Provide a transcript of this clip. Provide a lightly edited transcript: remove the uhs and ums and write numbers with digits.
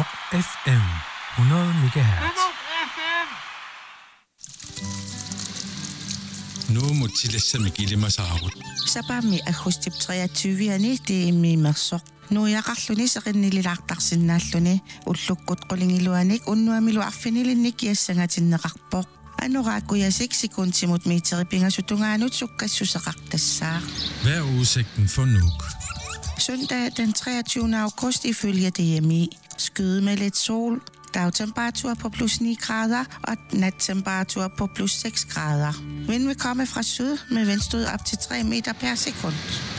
Nunuk FM 100 MHz. Nu må tillæssamme gillimasaarut. Sapami akustip 23-ani tiimmiimerssoq. Nuiaqarluni seqinnililaartarsinnaalluni ullukkut qulingiluanik unnuamilu arfinilinnik kiassangatinneqarpoq. Anoraakuyasik sekuntimut miiteripingasutungaanut sukkassuseqartassaaq. Hvad er udsigten for Nuuk? Søndag den 23. august ifølge DMI. Skyde med lidt sol. Dagtemperatur på plus 9 grader og nattemperatur på plus 6 grader. Vind vil komme fra syd med vindstød op til 3 meter per sekund.